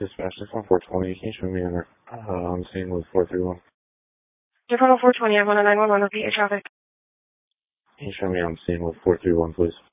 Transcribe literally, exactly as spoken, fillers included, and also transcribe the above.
Dispatch six one four twenty. Can you show me on, uh, on the scene with four three one? Department four twenty, I'm on a nine one one with the air traffic. Can you show me on the scene with four three one, please?